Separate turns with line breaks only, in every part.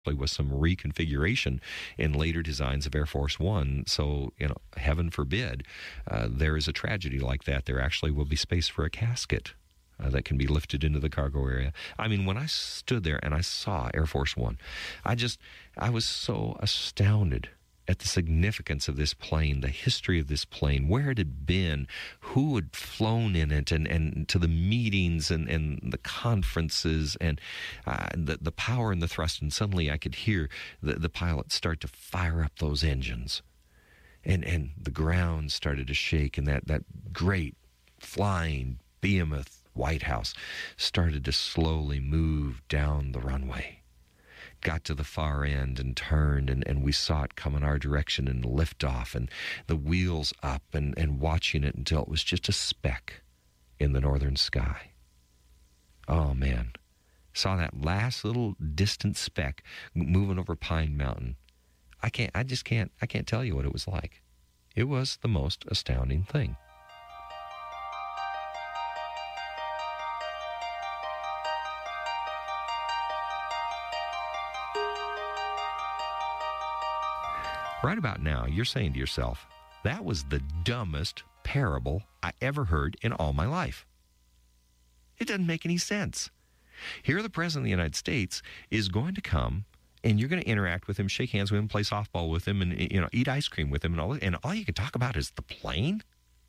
was some reconfiguration in later designs of Air Force One. So, heaven forbid, there is a tragedy like that. There actually will be space for a casket that can be lifted into the cargo area. I mean, when I stood there and I saw Air Force One, I was so astounded at the significance of this plane, the history of this plane, where it had been, who had flown in it, and to the meetings and the conferences and the power and the thrust. And suddenly I could hear the pilot start to fire up those engines. And the ground started to shake, and that great flying behemoth White House started to slowly move down the runway. Got to the far end and turned, and we saw it come in our direction and lift off, and the wheels up, and watching it until it was just a speck in the northern sky. Oh, man. Saw that last little distant speck moving over Pine Mountain. I can't tell you what it was like. It was the most astounding thing. Right about now, you're saying to yourself, that was the dumbest parable I ever heard in all my life. It doesn't make any sense. Here the President of the United States is going to come, and you're going to interact with him, shake hands with him, play softball with him, and eat ice cream with him, and all you can talk about is the plane?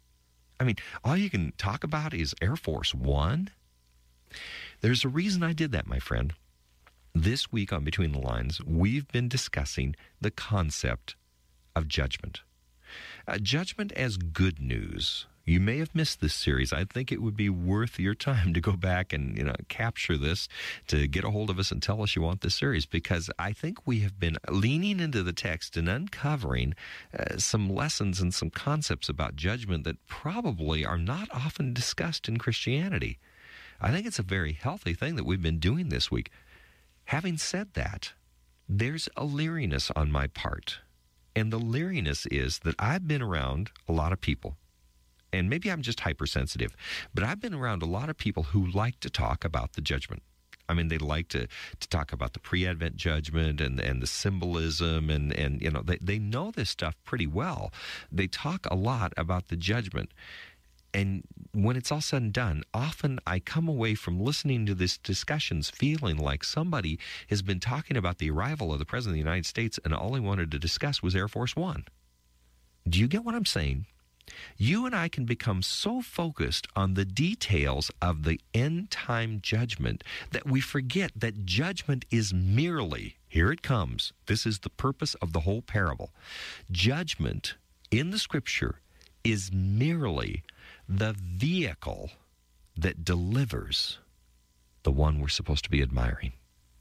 I mean, all you can talk about is Air Force One? There's a reason I did that, my friend. This week on Between the Lines, we've been discussing the concept of judgment. Judgment as good news. You may have missed this series. I think it would be worth your time to go back and capture this, to get a hold of us and tell us you want this series, because I think we have been leaning into the text and uncovering some lessons and some concepts about judgment that probably are not often discussed in Christianity. I think it's a very healthy thing that we've been doing this week. Having said that, there's a leeriness on my part. And the leeriness is that I've been around a lot of people, and maybe I'm just hypersensitive, but I've been around a lot of people who like to talk about the judgment. I mean, they like to talk about the pre-Advent judgment and the symbolism, and they know this stuff pretty well. They talk a lot about the judgment. And when it's all said and done, often I come away from listening to these discussions feeling like somebody has been talking about the arrival of the President of the United States, and all he wanted to discuss was Air Force One. Do you get what I'm saying? You and I can become so focused on the details of the end-time judgment that we forget that judgment is merely, here it comes, this is the purpose of the whole parable. Judgment in the Scripture is merely the vehicle that delivers the one we're supposed to be admiring.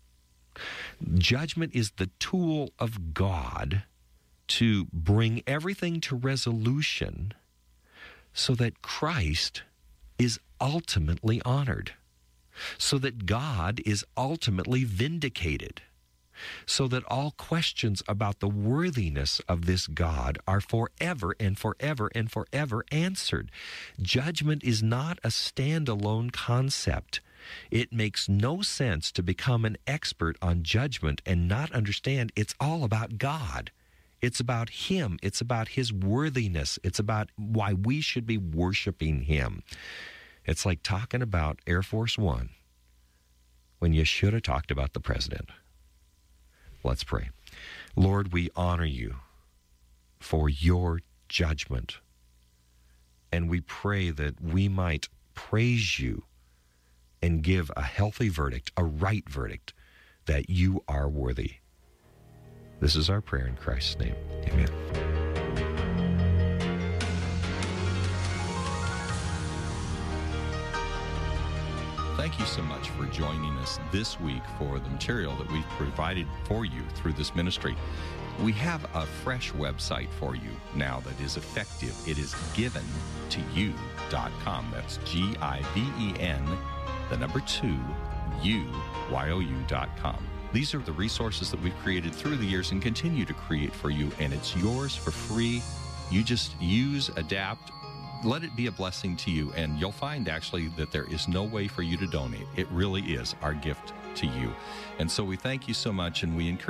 Judgment is the tool of God to bring everything to resolution so that Christ is ultimately honored, so that God is ultimately vindicated, so that all questions about the worthiness of this God are forever and forever and forever answered. Judgment is not a standalone concept. It makes no sense to become an expert on judgment and not understand it's all about God. It's about Him. It's about His worthiness. It's about why we should be worshiping Him. It's like talking about Air Force One when you should have talked about the President. Let's pray. Lord, we honor you for your judgment. And we pray that we might praise you and give a healthy verdict, a right verdict, that you are worthy. This is our prayer in Christ's name. Amen. Thank you so much for joining us this week for the material that we've provided for you through this ministry. We have a fresh website for you now that is effective. It is giventouYou.com. That's GIVEN2UYOU.com. These are the resources that we've created through the years and continue to create for you, and it's yours for free. You just use, adapt, let it be a blessing to you. And you'll find actually that there is no way for you to donate. It really is our gift to you. And so we thank you so much, and we encourage